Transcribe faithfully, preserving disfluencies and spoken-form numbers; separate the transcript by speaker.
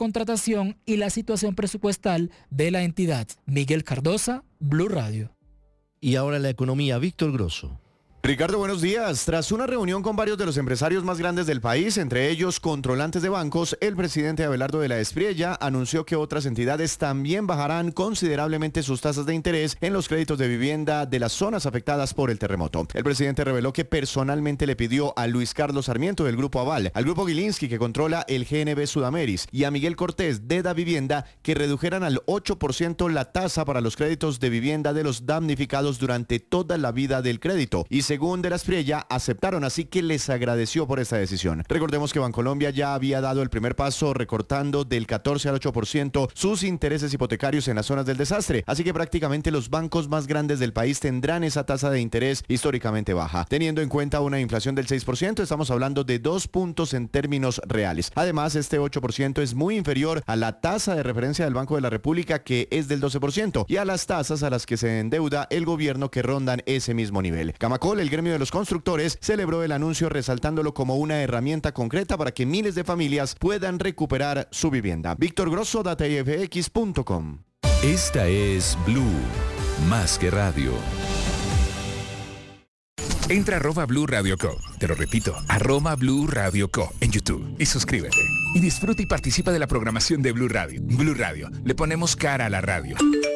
Speaker 1: contratación y la situación presupuestal de la entidad. Miguel Cardosa, Blue Radio.
Speaker 2: Y ahora la economía, Víctor Grosso.
Speaker 3: Ricardo, buenos días. Tras una reunión con varios de los empresarios más grandes del país, entre ellos controlantes de bancos, el presidente Abelardo de la Espriella anunció que otras entidades también bajarán considerablemente sus tasas de interés en los créditos de vivienda de las zonas afectadas por el terremoto. El presidente reveló que personalmente le pidió a Luis Carlos Sarmiento del Grupo Aval, al Grupo Gilinski que controla el G N B Sudameris y a Miguel Cortés de Da Vivienda que redujeran al ocho por ciento la tasa para los créditos de vivienda de los damnificados durante toda la vida del crédito. Y según de la Espriella, aceptaron, así que les agradeció por esta decisión. Recordemos que Bancolombia ya había dado el primer paso recortando del catorce al ocho por ciento sus intereses hipotecarios en las zonas del desastre, así que prácticamente los bancos más grandes del país tendrán esa tasa de interés históricamente baja. Teniendo en cuenta una inflación del seis por ciento, estamos hablando de dos puntos en términos reales. Además, este ocho por ciento es muy inferior a la tasa de referencia del Banco de la República, que es del doce por ciento, y a las tasas a las que se endeuda el gobierno, que rondan ese mismo nivel. Camacol, el gremio de los constructores, celebró el anuncio resaltándolo como una herramienta concreta para que miles de familias puedan recuperar su vivienda. Víctor Grosso, data I F X punto com.
Speaker 4: Esta es Blue, más que radio. Entra a arroba Blue Radio Co. Te lo repito, arroba Blue Radio Co. en YouTube y suscríbete. Y disfruta y participa de la programación de Blue Radio. Blue Radio, le ponemos cara a la radio.